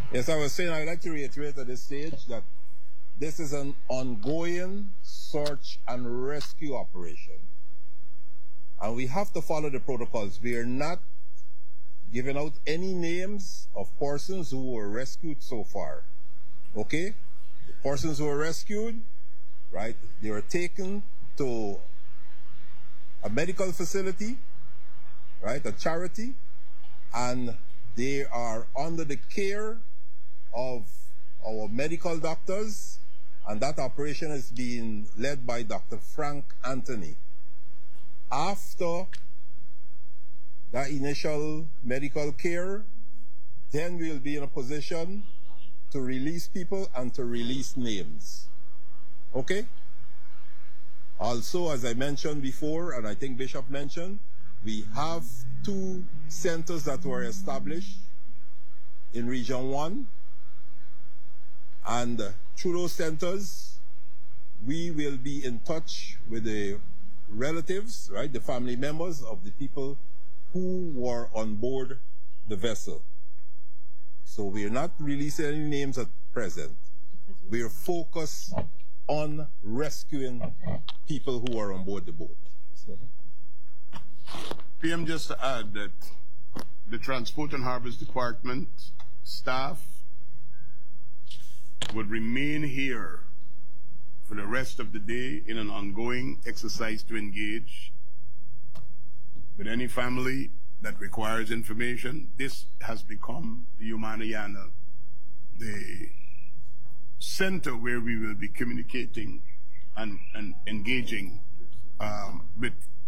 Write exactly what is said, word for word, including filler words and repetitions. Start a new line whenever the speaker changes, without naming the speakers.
Yes, I was saying I'd like to reiterate at this stage that this is an ongoing search and rescue operation. And we have to follow the protocols. We are not giving out any names of persons who were rescued so far. Okay? The persons who were rescued, right, they were taken to a medical facility, right, a charity, and they are under the care of our medical doctors, and that operation is being led by Doctor Frank Anthony. After that initial medical care, then we'll be in a position to release people and to release names. Okay? Also, as I mentioned before, and I think Bishop mentioned, we have two centers that were established in Region one. And through those centers, we will be in touch with the relatives, right, the family members of the people who were on board the vessel. So we are not releasing any names at present. We are focused on rescuing people who are on board the boat.
P M, just to add that the Transport and Harbors Department staff would remain here for the rest of the day in an ongoing exercise to engage with any family that requires information. This has become the Umanayana, the center where we will be communicating and, and engaging um, with